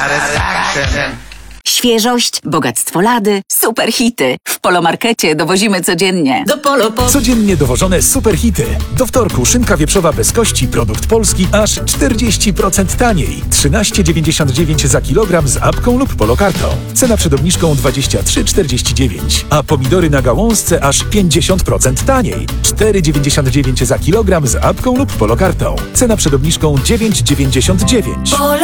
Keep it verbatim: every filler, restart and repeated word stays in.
satisfaction. Świeżość, bogactwo lady, super hity. W Polomarkecie dowozimy codziennie. Do Polo po... Codziennie dowożone superhity. Do wtorku szynka wieprzowa bez kości, produkt polski, aż czterdzieści procent taniej. trzynaście dziewięćdziesiąt dziewięć za kilogram z apką lub polokartą. Cena przed obniżką dwadzieścia trzy czterdzieści dziewięć. A pomidory na gałązce aż pięćdziesiąt procent taniej. cztery dziewięćdziesiąt dziewięć za kilogram z apką lub polokartą. Cena przed obniżką dziewięć dziewięćdziesiąt dziewięć.